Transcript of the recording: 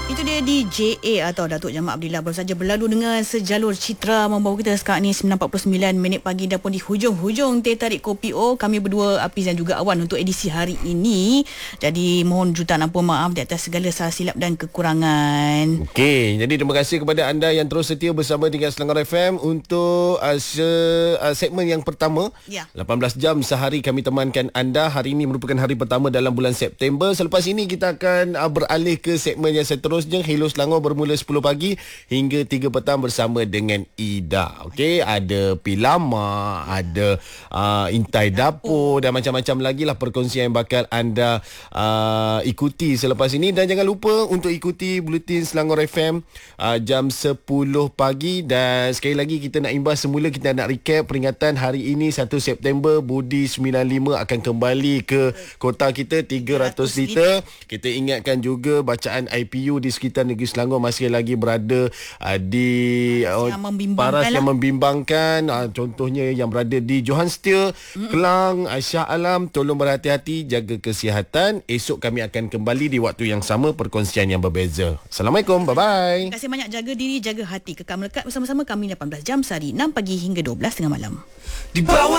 Itu dia DJA atau Datuk Jamal Abdillah baru saja berlalu dengan sejalur citra membawa kita sekarang ni 9.49 minit pagi dan pun di hujung-hujung Teh Tarik Kopi O. Kami berdua, Hafiz dan juga Awan untuk edisi hari ini. Jadi mohon jutaan ampun maaf di atas segala salah silap dan kekurangan. Okey, jadi terima kasih kepada anda yang terus setia bersama dengan Selangor FM untuk segmen yang pertama. Ya. 18 jam sehari kami temankan anda. Hari ini merupakan hari pertama dalam bulan September. Selepas ini kita akan beralih ke segmen yang seterusnya. Hello Selangor bermula 10 pagi hingga 3 petang bersama dengan Ida. Okey, ada Pilama, ada Intai Dapur dan macam-macam lagi lah perkongsian yang bakal anda ikuti selepas ini. Dan jangan lupa untuk ikuti Buletin Selangor FM jam 10 pagi. Dan sekali lagi kita nak imbas semula, kita nak recap peringatan hari ini 1 September. Budi 95 akan kembali ke kota kita 300 liter. Kita ingatkan juga bacaan IPU di sekitar negeri Selangor masih lagi berada di paras yang membimbangkan. Contohnya yang berada di Johan Setia, Kelang, Shah Alam. Tolong berhati-hati, jaga kesihatan. Esok kami akan kembali di waktu yang sama, perkongsian yang berbeza. Assalamualaikum, bye-bye. Terima kasih banyak, jaga diri, jaga hati. Kekal melekat bersama-sama kami 18 jam sehari, 6 pagi hingga 12 tengah malam. Di bawah